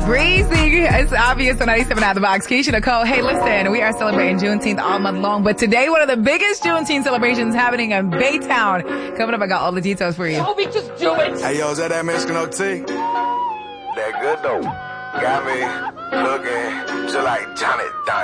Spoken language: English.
Breezy. It's obvious on 97 Out of the Box. Keisha Nicole. Hey, listen, we are celebrating Juneteenth all month long, but today one of the biggest Juneteenth celebrations happening in Baytown. Coming up, I got all the details for you. Toby, just do it. Hey, yo, is that Mexican OT? That good though. Got me looking just like Johnny Dang.